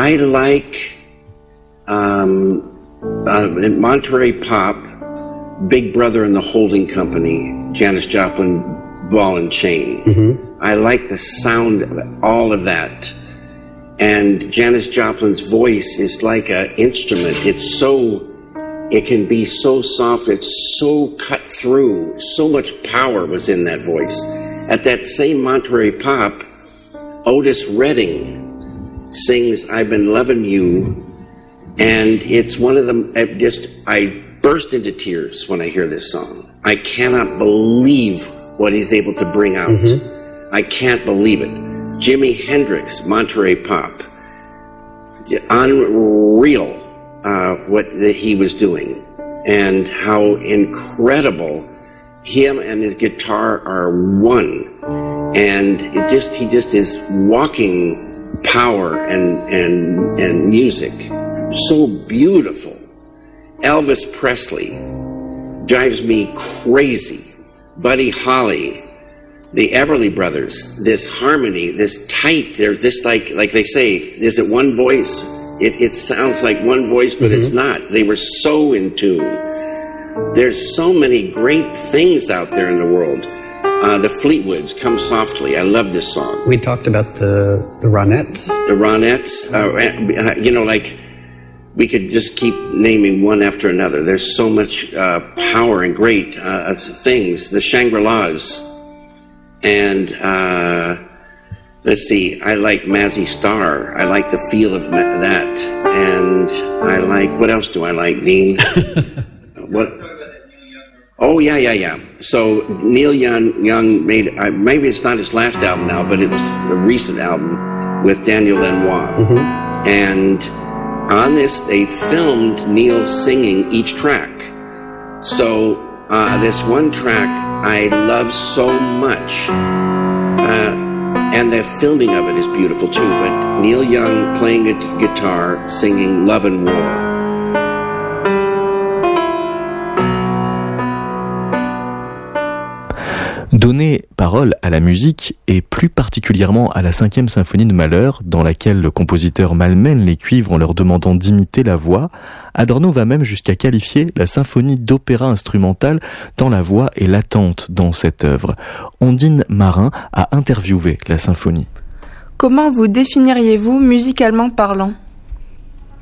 I like Monterey Pop, Big Brother and the Holding Company, Janis Joplin, Ball and Chain. Mm-hmm. I like the sound of all of that. And Janis Joplin's voice is like an instrument. It can be so soft, it's so cut through. So much power was in that voice. At that same Monterey Pop, Otis Redding sings I've Been Loving You, and it's one of them. I burst into tears when I hear this song. I cannot believe what he's able to bring out. Mm-hmm. I can't believe it. Jimi Hendrix, Monterey Pop, unreal what he was doing, and how incredible him and his guitar are one, and he just is walking power and music, so beautiful. Elvis Presley drives me crazy. Buddy Holly, the Everly Brothers, this harmony, this tight, they're this like they say, is it one voice? It sounds like one voice, but it's not. They were so in tune. There's so many great things out there in the world. The Fleetwoods, Come Softly. I love this song. We talked about the Ronettes. The Ronettes, like we could just keep naming one after another. There's so much power and great things. The Shangri-Las. And let's see, I like Mazzy Star. I like the feel of that. And I like, what else do I like, Dean? What? Oh, yeah. So Neil Young made, maybe it's not his last album now, but it was a recent album with Daniel Lanois. Mm-hmm. And on this, they filmed Neil singing each track. So this one track I love so much, and the filming of it is beautiful too, but Neil Young playing a guitar, singing Love and War. Donner parole à la musique, et plus particulièrement à la 5e symphonie de Mahler, dans laquelle le compositeur malmène les cuivres en leur demandant d'imiter la voix, Adorno va même jusqu'à qualifier la symphonie d'opéra instrumental tant la voix est latente dans cette œuvre. Ondine Marin a interviewé la symphonie. Comment vous définiriez-vous musicalement parlant ?